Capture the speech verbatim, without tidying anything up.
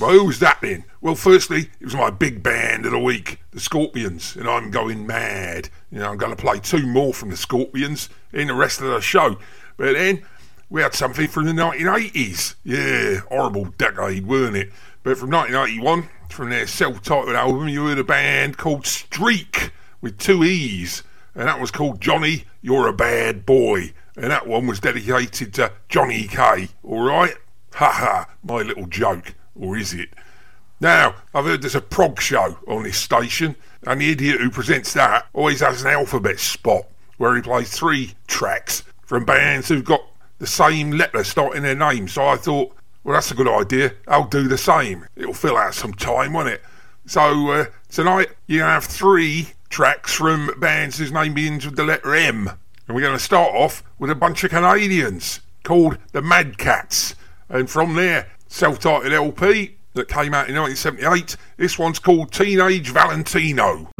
Well, who was that then? Well, firstly, it was my big band of the week, the Scorpions, and I'm going mad. You know, I'm going to play two more from the Scorpions in the rest of the show. But then we had something from the nineteen eighties. Yeah, horrible decade, weren't it? But from nineteen eighty-one, from their self-titled album, you heard a band called Streak with two E's, and that was called Johnny, You're a Bad Boy. And that one was dedicated to Johnny K, alright? Ha ha, my little joke. Or is it? Now, I've heard there's a prog show on this station, and the idiot who presents that always has an alphabet spot where he plays three tracks from bands who've got the same letter starting their name. So I thought, well, that's a good idea. I'll do the same. It'll fill out some time, won't it? So uh, tonight, you're going to have three tracks from bands whose name begins with the letter M. And we're going to start off with a bunch of Canadians called the Mad Cats. And from their self-titled L P that came out in nineteen seventy-eight, this one's called Teenage Valentino.